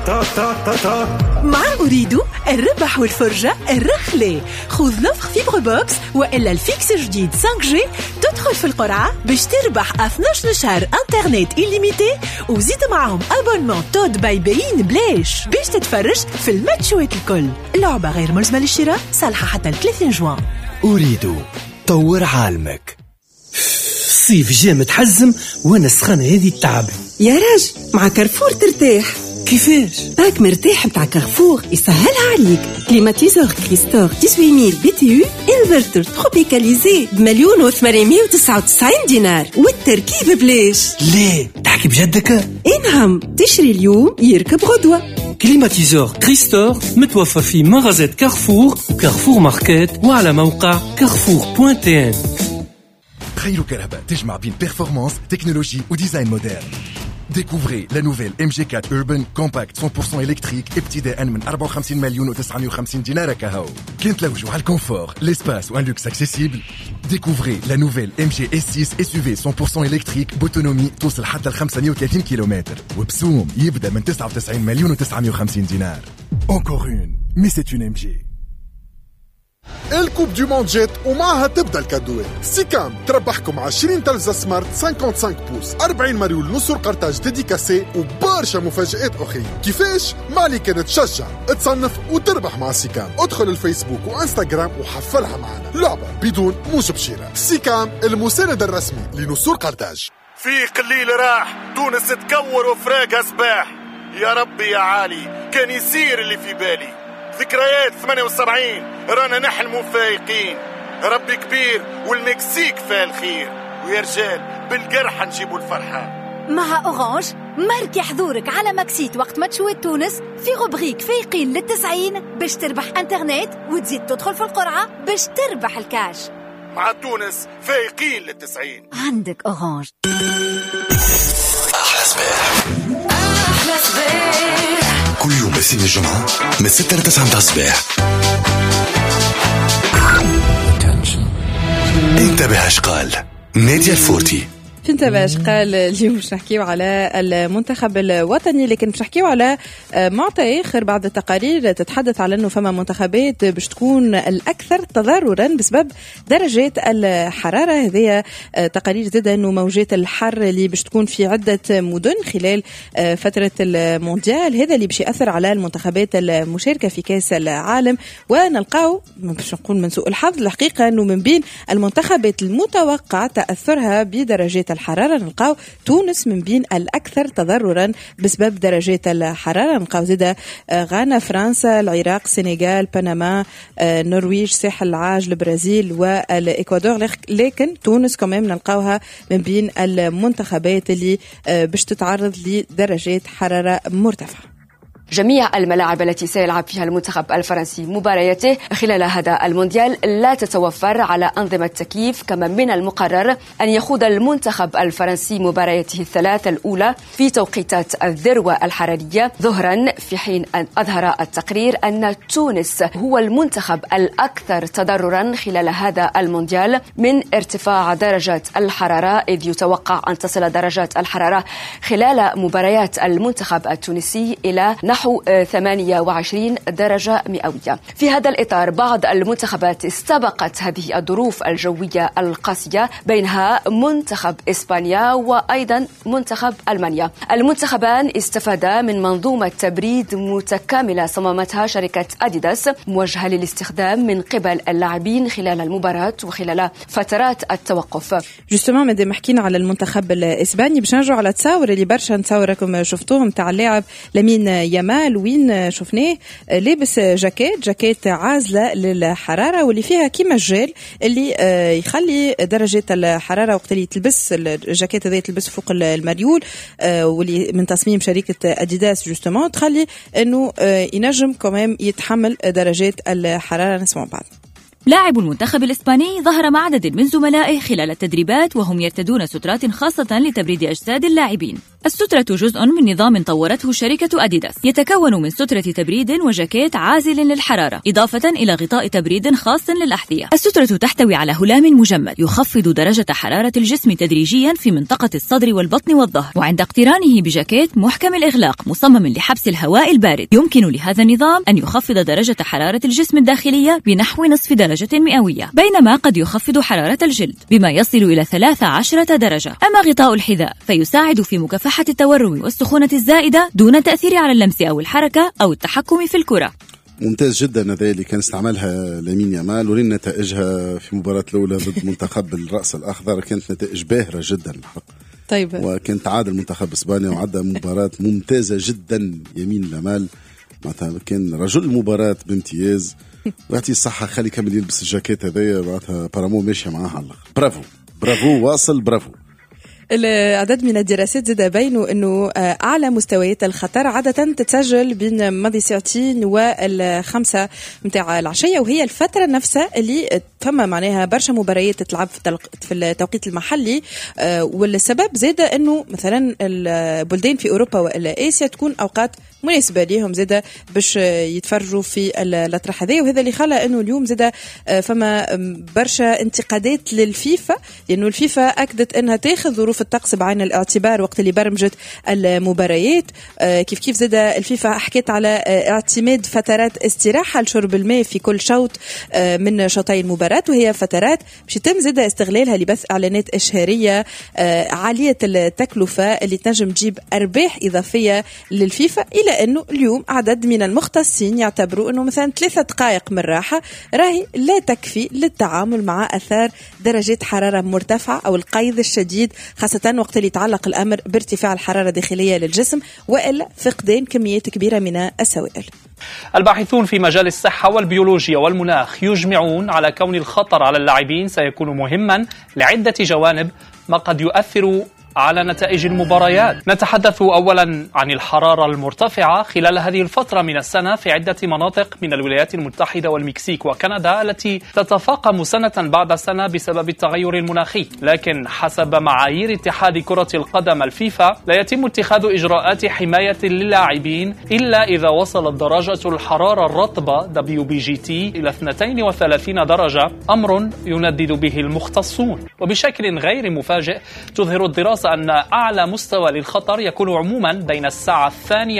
مع أريد الربح والفرجة الرخلة. خذ نفخ فيبر بوكس وإلا الفيكس جديد 5G، تدخل في القرعة باش تربح 12 شهر انترنت إليميتي، وزيد معهم أبونمون تود باي بين بلاش باش تتفرج في الماتشوات الكل. اللعبة غير ملزمة للشراء، صالحة حتى 30 جوان. أريد طور عالمك. الصيف جاء متحزم وانا السخانة هذه التعب. يا راجل مع كارفور ترتاح. كيفاش؟ باك مرتاح متاع كارفور يسهلها عليك. كليماتيزور كريستور 18000 BTU انفرتر تروبيكاليزي ب1,899 دينار، والتركيب بلاش. ليه تحكي بجدك؟ انهم تشري اليوم يركب غدوة. كليماتيزور كريستور متوفر في مغازات كارفور وكارفور ماركت وعلى موقع carrefour.tn. خير كهرباء تجمع بين بيرفورمانس تكنولوجي وديزاين مودرن. Découvrez la nouvelle MG4 Urban Compact 100% électrique ابتداء من 54,950 دينار كهو. كنت لوجو على الكونفور، l'espace ou un luxe accessible. Découvrez la nouvelle MG S6 SUV 100% électrique بautonomie توصل حتى ل 530 كيلومتر وبسوم يبدأ من 99,950 دينار. Encore une, mais c'est une MG. الكوب دي موند جيت ومعها تبدا الكادوات. سيكام تربحكم 20 تلفزة سمارت 55 بوس، 40 مريول نصر قرطاج ديديكاسي وبرشا مفاجآت أخرى. كيفاش؟ مالي كانت تشجع تصنف وتربح مع سيكام. ادخل الفيسبوك وانستغرام وحفلها معنا. لعبة بدون موجب شراء. سيكام المساند الرسمي لنصر قرطاج. في قليل راح تونس تكور وفراقها سباح. يا ربي يا عالي كان يصير اللي في بالي. ذكريات 78 رانا نحلموا فايقين. ربي كبير والمكسيك فيها الخير، ويا رجال بالقرحة نجيبوا الفرحة. مع أورانج ماركي حضورك على مكسيت وقت ماتشوات تونس في غبريك فايقين لل90 باش تربح انترنت وتزيد تدخل في القرعة باش تربح الكاش. مع تونس فايقين لل90 عندك أورانج. أحلى صباح. أحلى صباح كل يوم اثنين الجمعة من 6 ل 9 متاع الصباح. انتبه اش قال نادية الفورتي. انتبه اش قال. اليوم باش نحكيو على المنتخب الوطني، لكن باش نحكيو على معطى اخر. بعض التقارير تتحدث على انه فما منتخبات باش تكون الاكثر تضررا بسبب درجات الحراره. هذه تقارير زاد انه موجات الحر اللي باش تكون في عده مدن خلال فتره المونديال، هذا اللي باش ياثر على المنتخبات المشاركه في كاس العالم. ونلقاو باش نقول من سوء الحظ الحقيقه انه من بين المنتخبات المتوقع تاثرها بدرجات الحرارة نلقاو تونس من بين الأكثر تضررا بسبب درجات الحرارة. نلقاو زيدا غانا، فرنسا، العراق، السنغال، بنما، النرويج، ساحل العاج، البرازيل والإكوادور. لكن تونس كمان نلقاوها من بين المنتخبات اللي باش تتعرض لدرجات حرارة مرتفعة. جميع الملاعب التي سيلعب فيها المنتخب الفرنسي مبارياته خلال هذا المونديال لا تتوفر على أنظمة تكييف، كما من المقرر أن يخوض المنتخب الفرنسي مبارياته الثلاث الأولى في توقيتات الذروة الحرارية ظهرا، في حين أن أظهر التقرير أن تونس هو المنتخب الأكثر تضررا خلال هذا المونديال من ارتفاع درجات الحرارة، إذ يتوقع أن تصل درجات الحرارة خلال مباريات المنتخب التونسي إلى نحو 28 درجة مئوية. في هذا الإطار بعض المنتخبات استبقت هذه الظروف الجوية القاسية، بينها منتخب إسبانيا وأيضا منتخب ألمانيا. المنتخبان استفادا من منظومة تبريد متكاملة صممتها شركة أديداس، موجهة للاستخدام من قبل اللاعبين خلال المباراة وخلال فترات التوقف. جستما مادام حكينا على المنتخب الإسباني باش نرجعوا على تصاور اللي برشا نتصوركم شفتوهم تاع اللاعب لامين يامال، وين شفناه لابس جاكيت عازلة للحرارة واللي فيها كيما الجيل اللي يخلي درجة الحرارة وقت اللي تلبس الجاكيت هذا تلبس فوق المريول، واللي من تصميم شركة أديداس جوستومون تخلي انه ينجم كمان يتحمل درجات الحرارة. نسمع بعض. لاعب المنتخب الإسباني ظهر مع عدد من زملائه خلال التدريبات وهم يرتدون سترات خاصة لتبريد أجساد اللاعبين. السترة جزء من نظام طورته شركة أديداس يتكون من سترة تبريد وجاكيت عازل للحرارة إضافة إلى غطاء تبريد خاص للأحذية. السترة تحتوي على هلام مجمد يخفض درجة حرارة الجسم تدريجيا في منطقة الصدر والبطن والظهر، وعند اقترانه بجاكيت محكم الإغلاق مصمم لحبس الهواء البارد يمكن لهذا النظام أن يخفض درجة حرارة الجسم الداخلية بنحو نصف درجة مئوية، بينما قد يخفض حرارة الجلد بما يصل إلى 13 درجة. أما غطاء الحذاء فيساعد في مكافحة التورم والسخونة الزائدة دون تأثير على اللمس أو الحركة أو التحكم في الكرة. ممتاز جدا هذا اللي كان استعملها لامين يامال، ولين نتائجها في مباراة الأولى ضد منتخب الرأس الأخضر كانت نتائج باهرة جدا الحق. طيب. وكان تعادل منتخب إسبانيا وعدى مباراة ممتازة جدا. يمين يامال معناتها كان رجل المباراة بامتياز ويعطيه الصحة، خلي كامل يلبس الجاكيت هذايا معناتها بارامو ماشية معاه على الآخر. برافو برافو واصل برافو. العدد من الدراسات زاد بينوا أنه أعلى مستويات الخطر عادة تتسجل بين ماضي ساعتين والخمسة متاع العشية، وهي الفترة نفسها اللي فما معناها برشا مباريات تتلعب في التوقيت المحلي. والسبب زاد أنه مثلا البلدان في أوروبا وآسيا تكون أوقات مناسبة ليهم زاد باش يتفرجوا في الأطراح هذه، وهذا اللي خلى أنه اليوم زاد فما برشا انتقادات للفيفا، لأنه الفيفا أكدت أنها تاخذ ظروف الطقس بعين الاعتبار وقت اللي برمجت المباريات. كيف زاد الفيفا حكيت على اعتماد فترات استراحة لشرب الماء في كل شوط من شوطي المباراة، وهي فترات باش يتم زاد استغلالها لبث إعلانات إشهارية عالية التكلفة اللي تنجم تجيب أرباح إضافية للفيفا، إلى أنه اليوم عدد من المختصين يعتبروا أنه مثلا 3 دقائق من راحة راهي لا تكفي للتعامل مع أثار درجات حرارة مرتفعة أو القيد الشديد، خاصة وقت اللي يتعلق الأمر بارتفاع الحرارة الداخلية للجسم وإلا فقدان كميات كبيرة من السوائل. الباحثون في مجال الصحة والبيولوجيا والمناخ يجمعون على كون الخطر على اللاعبين سيكون مهما لعدة جوانب ما قد يؤثر على نتائج المباريات. نتحدث أولا عن الحرارة المرتفعة خلال هذه الفترة من السنة في عدة مناطق من الولايات المتحدة والمكسيك وكندا التي تتفاقم سنة بعد سنة بسبب التغير المناخي، لكن حسب معايير اتحاد كرة القدم الفيفا لا يتم اتخاذ إجراءات حماية للاعبين إلا إذا وصلت درجة الحرارة الرطبة WBGT إلى 32 درجة، أمر يندد به المختصون. وبشكل غير مفاجئ تظهر الدراسة أن أعلى مستوى للخطر يكون عموما بين الساعة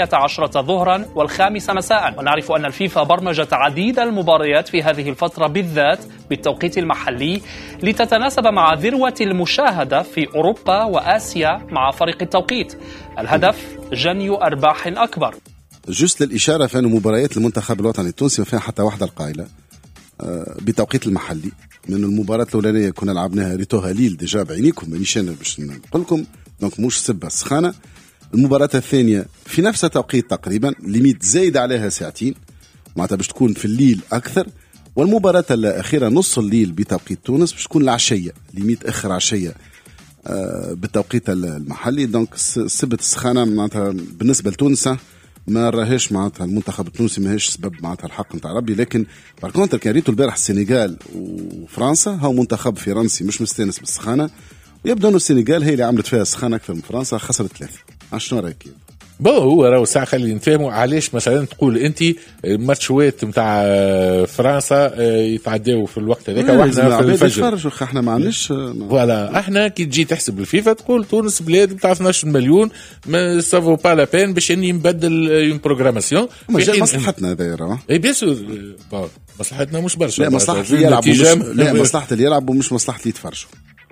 12 ظهرا و5 مساء، ونعرف أن الفيفا برمجت عديد المباريات في هذه الفترة بالذات بالتوقيت المحلي لتتناسب مع ذروة المشاهدة في أوروبا وآسيا مع فرق التوقيت، الهدف جني أرباح أكبر. جست للإشارة فإن مباريات المنتخب الوطني التونسي ما فيها حتى واحدة القائلة بتوقيت المحلي، من المباراة الأولانية كنا لعبناها ريتوها ليل ديجا بعينيكم مانيش أنا باش نقول لكم دونك مش سبة سخانة. المباراة الثانية في نفس التوقيت تقريبا ليميت زايد عليها ساعتين معناتها باش تكون في الليل أكثر، والمباراة الأخيرة نص الليل بتوقيت تونس باش تكون العشية ليميت آخر عشية بالتوقيت المحلي. دونك سبة السخانة معناتها بالنسبة لتونس ما راهيش معناتها المنتخب التونسي ماهيش سبب معناتها الحق نتاع ربي، لكن باركونتر كان ريتو البارح السنغال وفرنسا هو منتخب فرنسي مش مستانس بالسخانه، ويبدو انه السنغال هي اللي عملت فيها سخانه اكثر من فرنسا، خسرت 3. شنو رايك؟ هو راهو ساعه خلينا نفهموا علاش مثلا تقول انت ماتشوات نتاع فرنسا يتعداو في الوقت هذاك واحنا في الفجر احنا ما عندناش فوالا. احنا كي تجي تحسب الفيفا تقول تونس بلاد بتاع 12 مليون ما سافو با لا بين باش اني نبدل اون بروغراماسيون مصلحتنا هذا راه اي بيان سور مصلحتنا مش برشا. لا مصلحه اللي يلعب لا مصلحه اللي يلعب ومش مصلحه اللي يتفرجوا.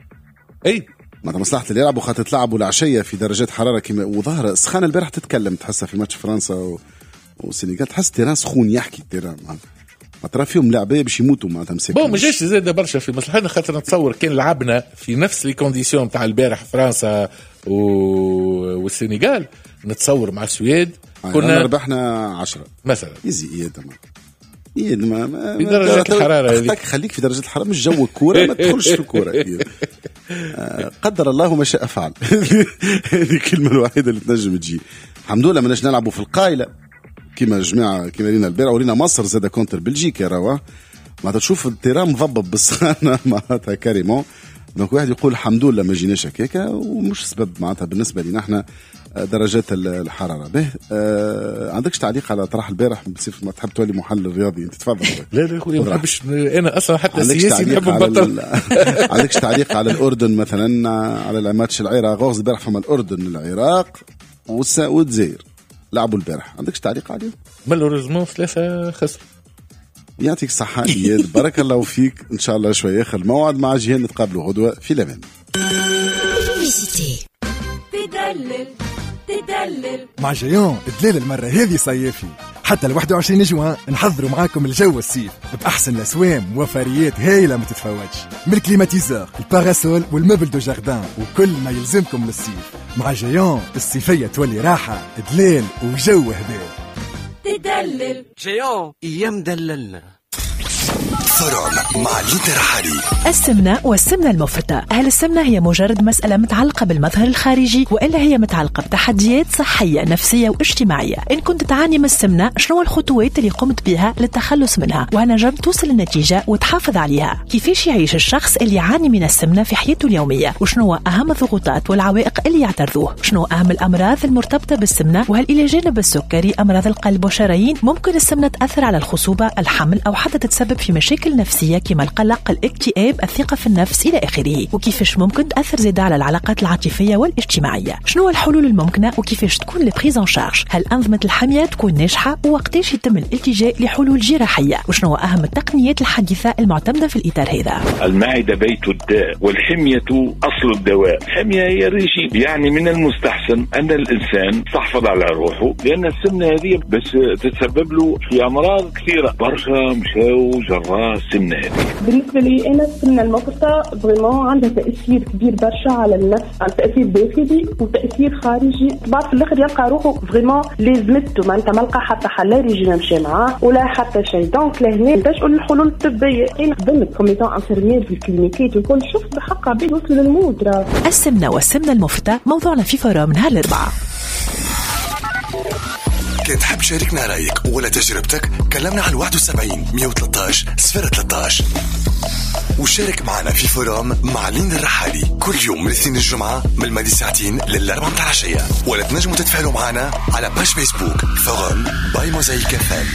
اي مصلحة اللي يلعبوا خاطر تلعبوا العشية في درجات حرارة كما وظهر سخانة البارح تتكلم تحسها في ماتش فرنسا والسنغال تحس تيران سخون يحكي تيران ما ترى فيهم لاعبين باش يموتوا معناتها مساكين. ما جاش زاد برشا في مصلحتنا خاطر نتصور كان لعبنا في نفس لي كونديسيون تاع البارح فرنسا والسنغال نتصور مع السويد كنا ربحنا 10 مثلا يزي في درجة الحرارة هذه خليك في درجة الحرارة مش جو الكورة ما تدخلش في الكورة قدر الله ما شاء فعل. هذه الكلمة الوحيدة اللي تنجم تجي. الحمد لله مناش نلعبوا في القايلة كما جماعة كما لينا البارح ورينا مصر زاد كونتر بلجيكا روا معناتها تشوف التيران مضبب بالسخانة معناتها كاريمون. دونك واحد يقول الحمد لله ما جيناش هكاكا، ومش سبب معناتها بالنسبة لنا احنا درجات الحرارة. به عندكش تعليق على طرح البارح بصير ما تحب تولي محلل رياضي انت؟ تفضل. لا خويا ما نحبش انا اصلا حتى سياسي نحب نبطل. عندكش تعليق على الأردن مثلا، على الماتش العراق؟ غوز البارح فما الأردن العراق والجزائر لعبوا البارح، عندكش تعليق عليهم؟ مالوريزمون 3 خسر. يعطيك الصحة إياد، بارك الله فيك. إن شاء الله شوية آخر الموعد مع جيهان نتقابلوا غدوة في الأمان. تدلل مع جيان دليل المرة هذه صيفي. حتى 21 جوان نحضروا معاكم الجو الصيف بأحسن الأسوام ووفريات هايلة ما تتفوتش، من الكليماتيزور، الباراسول والمبل دو جاردان وكل ما يلزمكم للصيف. مع جيان الصيفية تولي راحة دليل وجو هبال. تدلل جيان ايام دللنا. فروم مع ليتر حالي. السمنة والسمنة المفرطة، هل السمنة هي مجرد مسألة متعلقة بالمظهر الخارجي وإلا هي متعلقة بتحديات صحية نفسية واجتماعية؟ إن كنت تعاني من السمنة شنو الخطوات اللي قمت بها للتخلص منها وهل نجمت توصل للنتيجة وتحافظ عليها؟ كيفاش يعيش الشخص اللي يعاني من السمنة في حياته اليومية؟ وشنو أهم الضغوطات والعوائق اللي يعترضوه؟ شنو أهم الأمراض المرتبطة بالسمنة؟ وهل إلى جانب السكري أمراض القلب والشرايين ممكن السمنة تأثر على الخصوبة، الحمل أو حتى تتسبب في مشاكل نفسية كما القلق، الاكتئاب، الثقة في النفس إلى آخره؟ وكيفاش ممكن تأثر زيادة على العلاقات العاطفية والاجتماعية؟ شنو الحلول الممكنة وكيفاش تكون البريز شارج؟ هل أنظمة الحماية تكون ناجحة؟ ووقتاش يتم الالتجاء لحلول جراحية؟ وشنو أهم التقنيات الحديثة المعتمدة في الإطار هذا؟ المعدة بيت الداء والحمية أصل الدواء. الحمية هي الرجيم، يعني من المستحسن أن الإنسان تحفظ على روحه، لأن السمنة هذه بس تتسبب له في أمراض كثيرة، برشا مشاو جراء السمنة هذه. بالنسبة لي أنا السمنة المفرطة فريمون عندها تأثير كبير برشا على النفس، عن تأثير داخلي وتأثير خارجي. بعد في الآخر يلقى روحه فريمون لازمته، ما أنت ما لقى حتى حل ريجيم مشى معاه ولا حتى شيء. دونك لهنا تقول الحلول الطبية. أنا خدمت كوميتون انفيرمير في الكلينيكات وكل شفت بحق عباد وصلوا للموت. السمنة والسمنة المفرطة موضوعنا في فروم نهار الأربعاء. كنت حاب شاركنا رأيك ولا تجربتك؟ كلمنا على 71 113 013 وشارك معنا في فروم مع لين الرحالي كل يوم من الاثنين الجمعة من الماضي ساعتين للأربعة متاع العشية. ولا تنجموا تتفاعلوا معنا على باج فيسبوك فروم باي موزايك FM.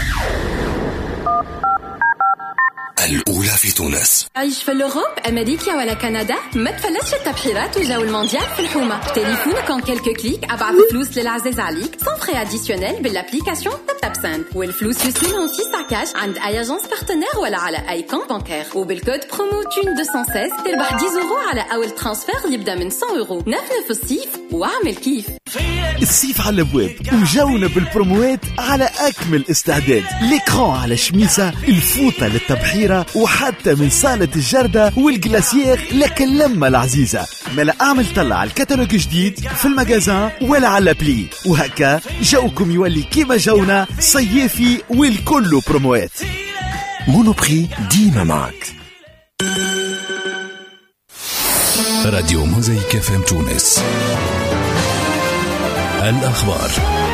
الأولى في تونس. عيش في الأوروب، أمريكا ولا كندا، ما تفلتش التبحيرات وجو المونديال في الحومة. تليفونك ان كيلكو كليك، أبعث فلوس للعزيز عليك سان فري أديسيونيل بالابليكاسيون تاب سند، والفلوس يوصلون في ساكاش عند أي أجنس بارتنير ولا على أي كونت بانكير. وبالكود برومو تون 216 تربح 10 يورو على أول ترانسفير يبدأ من 100 يورو. نفنف الصيف واعمل كيف. الصيف على الابواب وجونا بالبروموات على اكمل استعداد. ليكران على شميسه، الفوطه للتبحيره، وحتى من صاله الجرده والجلاسيير لك اللمه العزيزه. ملا اعمل طلع على الكتالوج جديد في المجازان ولا على الابلي، وهكا جوكم يولي كيما جونا صيفي والكل بروموات. مونوبري ديما معك. راديو موزايك FM تونس. الأخبار.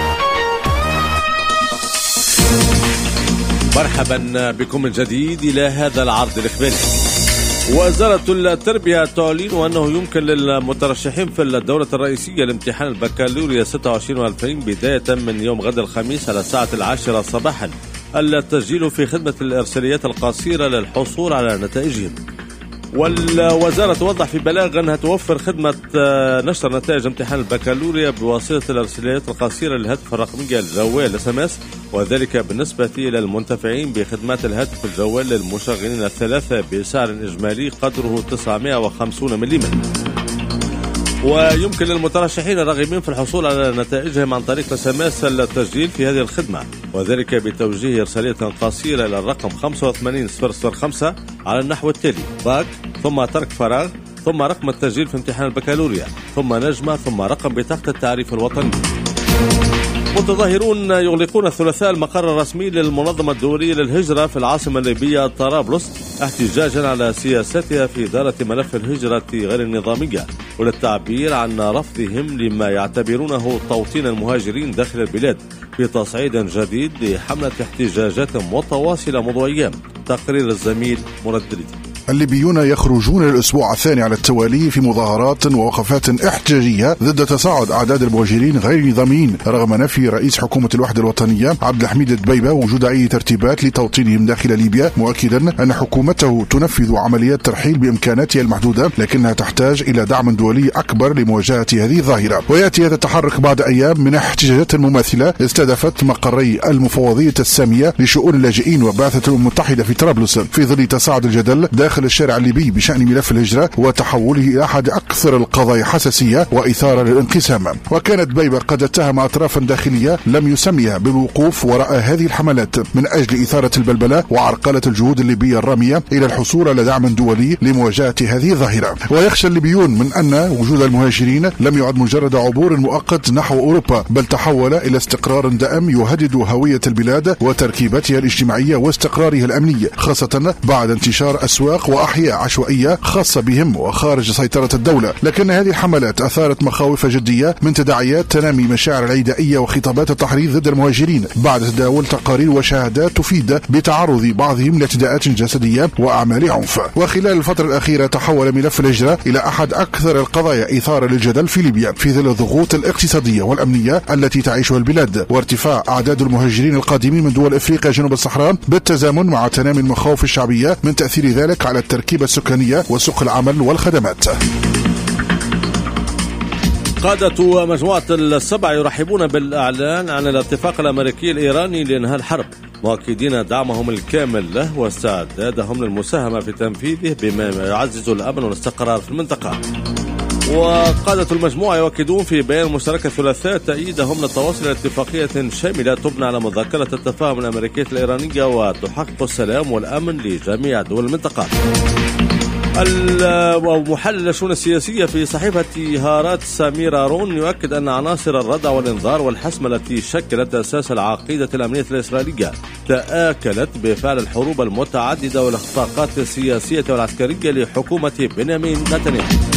مرحبا بكم من جديد إلى هذا العرض الإخباري. وزارة التربية تعلن أنه يمكن للمترشحين في الدورة الرئيسية لامتحان البكالوريا 26 و2000 بداية من يوم غد الخميس على الساعة 10 صباحا التسجيل في خدمة الإرساليات القصيرة للحصول على نتائجهم. والوزارة توضح في بلاغ أنها توفر خدمة نشر نتائج امتحان البكالوريا بواسطة الإرساليات القصيرة للهاتف الرقمية الجوال SMS، وذلك بالنسبة إلى المنتفعين بخدمات الهاتف الجوال للمشغلين الثلاثة بسعر إجمالي قدره 950 ملم. ويمكن للمترشحين الراغبين في الحصول على نتائجهم عن طريق SMS التسجيل في هذه الخدمة، وذلك بتوجيه إرسالية قصيرة إلى الرقم 85005 على النحو التالي: باك ثم ترك فراغ ثم رقم التسجيل في امتحان البكالوريا ثم نجمة ثم رقم بطاقة التعريف الوطني. متظاهرون يغلقون الثلاثاء المقر الرسمي للمنظمة الدولية للهجرة في العاصمة الليبية طرابلس احتجاجا على سياستها في إدارة ملف الهجرة غير النظامية، وللتعبير عن رفضهم لما يعتبرونه توطين المهاجرين داخل البلاد في تصعيد جديد لحملة احتجاجات متواصلة منذ أيام. تقرير الزميل مراد دريدي. الليبيون يخرجون للأسبوع الثاني على التوالي في مظاهرات ووقفات احتجاجية ضد تصاعد أعداد المهاجرين غير النظاميين رغم نفي رئيس حكومة الوحدة الوطنية عبد الحميد الدبيبة وجود أي ترتيبات لتوطينهم داخل ليبيا، مؤكدا أن حكومته تنفذ عمليات ترحيل بإمكاناتها المحدودة لكنها تحتاج إلى دعم دولي أكبر لمواجهة هذه الظاهرة. ويأتي هذا التحرك بعد أيام من احتجاجات مماثلة استهدفت مقري المفوضية السامية لشؤون اللاجئين وبعثة الأمم المتحدة في طرابلس في ظل تصاعد الجدل داخل الشارع الليبي بشأن ملف الهجرة وتحوله إلى أحد أكثر القضايا حساسية وإثارة للانقسام. وكانت دبيبة قد اتهم أطرافا داخلية لم يسميها بالوقوف وراء هذه الحملات من أجل إثارة البلبلة وعرقلة الجهود الليبية الرامية إلى الحصول على دعم دولي لمواجهة هذه الظاهرة. ويخشى الليبيون من أن وجود المهاجرين لم يعد مجرد عبور مؤقت نحو أوروبا بل تحول إلى استقرار دائم يهدد هوية البلاد وتركيبتها الاجتماعية واستقرارها الأمني، خاصة بعد انتشار أسواق وأحياء عشوائية خاصة بهم وخارج سيطرة الدولة. لكن هذه الحملات أثارت مخاوف جدية من تداعيات تنامي مشاعر العدائية وخطابات التحريض ضد المهاجرين بعد تداول تقارير وشهادات تفيد بتعرض بعضهم لاعتداءات جسدية وأعمال عنف. وخلال الفترة الأخيرة تحول ملف الهجرة إلى أحد أكثر القضايا إثارة للجدل في ليبيا في ظل الضغوط الاقتصادية والأمنية التي تعيشها البلاد وارتفاع أعداد المهاجرين القادمين من دول إفريقيا جنوب الصحراء بالتزامن مع تنامي المخاوف الشعبية من تأثير ذلك على التركيبة السكانية وسوق العمل والخدمات. قادة مجموعة السبع يرحبون بالإعلان عن الاتفاق الأمريكي الإيراني لإنهاء الحرب، مؤكدين دعمهم الكامل له واستعدادهم للمساهمة في تنفيذه بما يعزز الأمن والاستقرار في المنطقة. وقادة المجموعة يؤكدون في بيان مشترك الثلاثاء تأييدهم للتواصل إلى اتفاقية شاملة تبنى على مذكرة التفاهم الأمريكية الإيرانية وتحقق السلام والأمن لجميع دول المنطقة. ومحلل الشؤون السياسية في صحيفة هارات سمير أرون يؤكد أن عناصر الردع والإنذار والحسم التي شكلت أساس العقيدة الأمنية الإسرائيلية تآكلت بفعل الحروب المتعددة والإخفاقات السياسية والعسكرية لحكومة بنيامين نتنياهو.